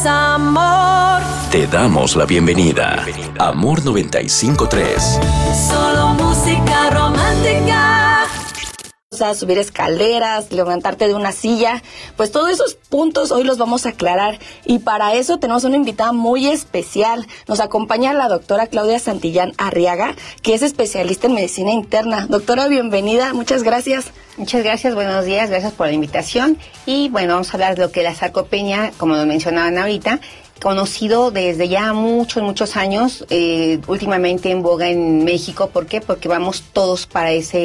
es amor. Te damos la bienvenida. Amor 95.3. Solo música romántica. Subir escaleras, levantarte de una silla, pues todos esos puntos hoy los vamos a aclarar y para eso tenemos una invitada muy especial. Nos acompaña la doctora Claudia Santillán Arriaga, que es especialista en medicina interna. Doctora, bienvenida, muchas gracias. Muchas gracias, buenos días, gracias por la invitación y bueno, vamos a hablar de lo que es la sarcopenia, como lo mencionaban ahorita, conocido desde ya muchos años, últimamente en boga en México. ¿Por qué? Porque vamos todos para ese